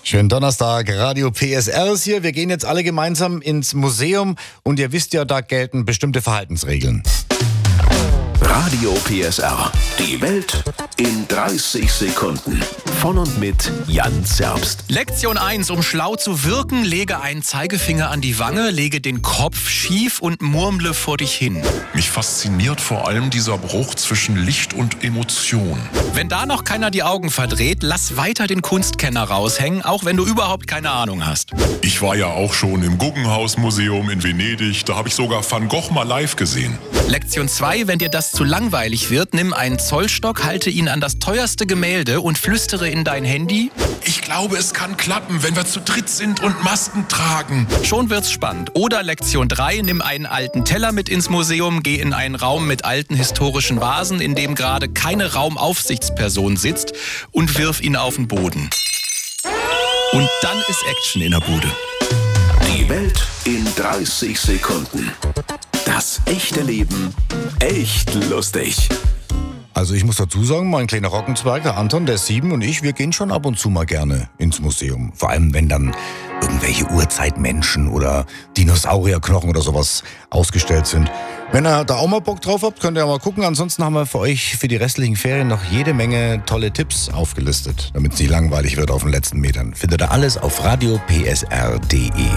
Schönen Donnerstag, Radio PSR ist hier. Wir gehen jetzt alle gemeinsam ins Museum und ihr wisst ja, da gelten bestimmte Verhaltensregeln. Radio PSR. Die Welt in 30 Sekunden. Von und mit Jan Zerbst. Lektion 1. Um schlau zu wirken, lege einen Zeigefinger an die Wange, lege den Kopf schief und murmle vor dich hin. Mich fasziniert vor allem dieser Bruch zwischen Licht und Emotion. Wenn da noch keiner die Augen verdreht, lass weiter den Kunstkenner raushängen, auch wenn du überhaupt keine Ahnung hast. Ich war ja auch schon im Guggenhaus-Museum in Venedig. Da habe ich sogar Van Gogh mal live gesehen. Lektion 2. Wenn dir das zu langweilig wird, nimm einen Zollstock, halte ihn an das teuerste Gemälde und flüstere in dein Handy. Ich glaube, es kann klappen, wenn wir zu dritt sind und Masken tragen. Schon wird's spannend. Oder Lektion 3. Nimm einen alten Teller mit ins Museum, geh in einen Raum mit alten historischen Vasen, in dem gerade keine Raumaufsichtsperson sitzt, und wirf ihn auf den Boden. Und dann ist Action in der Bude. Die Welt in 30 Sekunden. Das echte Leben echt lustig. Also ich muss dazu sagen, mein kleiner Rockenzwerger Anton, der ist 7 und ich, wir gehen schon ab und zu mal gerne ins Museum. Vor allem, wenn dann irgendwelche Urzeitmenschen oder Dinosaurierknochen oder sowas ausgestellt sind. Wenn ihr da auch mal Bock drauf habt, könnt ihr mal gucken. Ansonsten haben wir für euch für die restlichen Ferien noch jede Menge tolle Tipps aufgelistet, damit es nicht langweilig wird auf den letzten Metern. Findet ihr alles auf radiopsr.de.